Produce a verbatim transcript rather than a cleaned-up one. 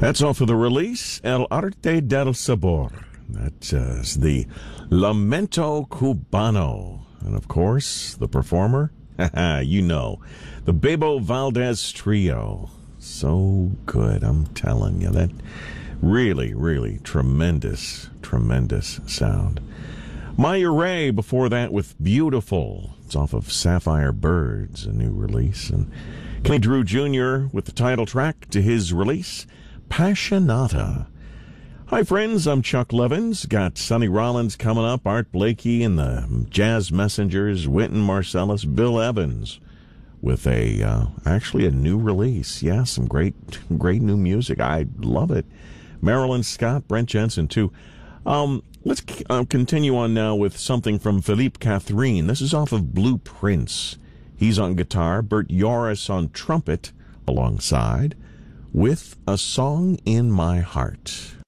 That's off of the release, El Arte del Sabor. That's uh, the Lamento Cubano. And of course, the performer, you know, the Bebo Valdez Trio. So good, I'm telling you. That really, really tremendous, tremendous sound. Maya Ray before that with Beautiful. It's off of Sapphire Birds, a new release. And Kenny Drew Junior with the title track to his release, Passionata. Hi, friends. I'm Chuck Levins. Got Sonny Rollins coming up, Art Blakey and the Jazz Messengers, Wynton Marsalis, Bill Evans with a uh, actually a new release. Yeah, some great, great new music. I love it. Marilyn Scott, Brent Jensen, too. Um, let's uh, continue on now with something from Philippe Catherine. This is off of Blueprints. He's on guitar, Bert Yoris on trumpet alongside with A Song in My Heart.